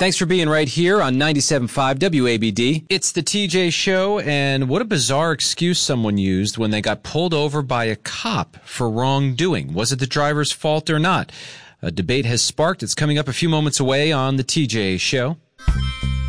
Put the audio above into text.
Thanks for being right here on 97.5 WABD. It's the TJ Show, and what a bizarre excuse someone used when they got pulled over by a cop for wrongdoing. Was it the driver's fault or not? A debate has sparked. It's coming up a few moments away on the TJ Show.